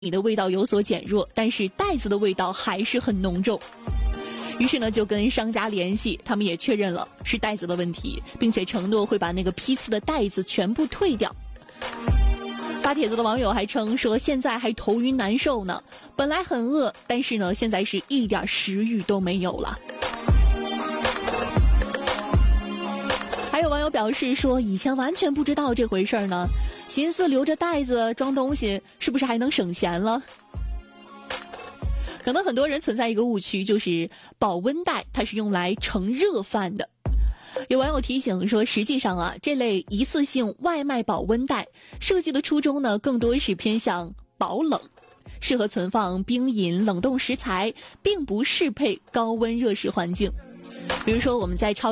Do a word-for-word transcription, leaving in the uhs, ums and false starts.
你的味道有所减弱，但是袋子的味道还是很浓重。于是呢，就跟商家联系，他们也确认了是袋子的问题，并且承诺会把那个批次的袋子全部退掉。发帖子的网友还称说，现在还头晕难受呢，本来很饿，但是呢，现在是一点食欲都没有了。还有网友表示说，以前完全不知道这回事儿呢，寻思留着袋子装东西是不是还能省钱了？可能很多人存在一个误区，就是保温袋它是用来盛热饭的。有网友提醒说，实际上啊，这类一次性外卖保温袋设计的初衷呢，更多是偏向保冷，适合存放冰饮、冷冻食材，并不适配高温热食环境。比如说我们在超